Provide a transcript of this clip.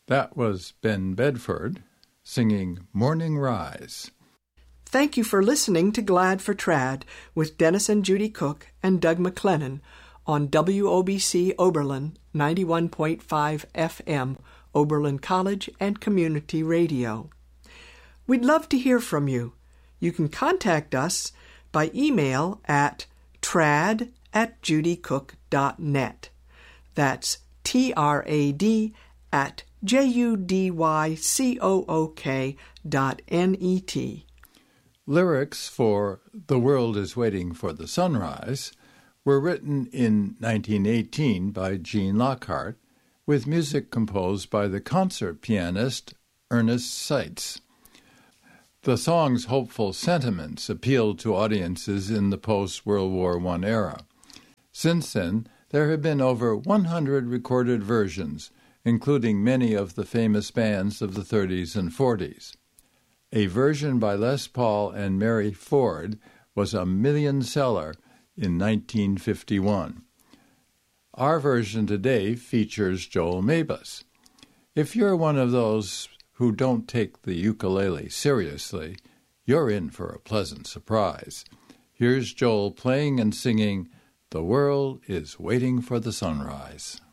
That was Ben Bedford singing Morning Rise. Thank you for listening to Glad for Trad with Dennis and Judy Cook and Doug McLennan on WOBC Oberlin 91.5 FM, Oberlin College and Community Radio. We'd love to hear from you. You can contact us by email at trad@judycook.net. That's trad@judycook.net. Lyrics for The World is Waiting for the Sunrise were written in 1918 by Gene Lockhart, with music composed by the concert pianist Ernest Seitz. The song's hopeful sentiments appealed to audiences in the post-World War I era. Since then, there have been over 100 recorded versions, including many of the famous bands of the 30s and 40s. A version by Les Paul and Mary Ford was a million seller in 1951. Our version today features Joel Mabus. If you're one of those who don't take the ukulele seriously, you're in for a pleasant surprise. Here's Joel playing and singing The World is Waiting for the Sunrise.